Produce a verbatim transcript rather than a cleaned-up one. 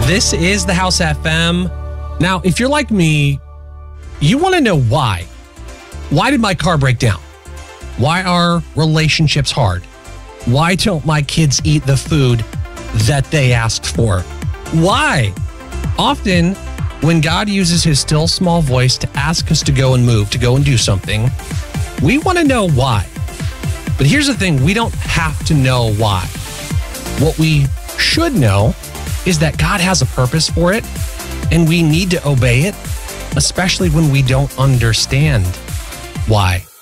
This is the House F M. Now, if you're like me, you want to know why. Why did my car break down? Why are relationships hard? Why don't my kids eat the food that they asked for? Why? Often, when God uses his still small voice to ask us to go and move, to go and do something, we want to know why. But here's the thing, we don't have to know why. What we should know is that God has a purpose for it, and we need to obey it, especially when we don't understand why.